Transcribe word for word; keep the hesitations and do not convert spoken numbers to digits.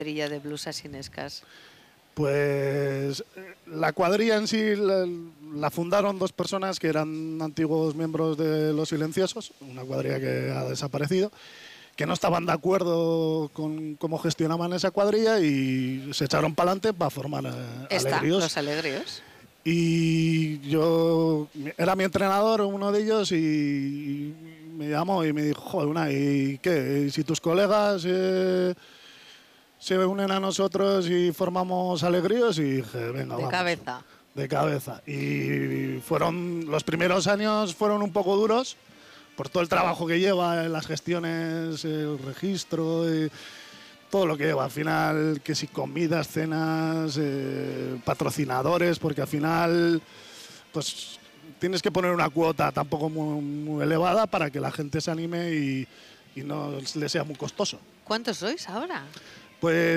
cuadrilla de blues asinescas? Pues la cuadrilla en sí la, la fundaron dos personas que eran antiguos miembros de Los Silenciosos, una cuadrilla que ha desaparecido, que no estaban de acuerdo con cómo gestionaban esa cuadrilla y se echaron para adelante para formar eh, Esta, Alegríos. Los Alegríos. Y yo era mi entrenador, uno de ellos, y me llamó y me dijo, joder, una, ¿y qué? ¿Y si tus colegas eh, se unen a nosotros y formamos Alegríos? Y dije, venga, De vamos. cabeza. De cabeza. Y fueron, los primeros años fueron un poco duros por todo el trabajo que lleva, las gestiones, el registro, y todo lo que lleva. Al final, que si comidas, cenas, eh, patrocinadores, porque al final, pues tienes que poner una cuota tampoco muy, muy elevada para que la gente se anime y, y no le sea muy costoso. ¿Cuántos sois ahora? Pues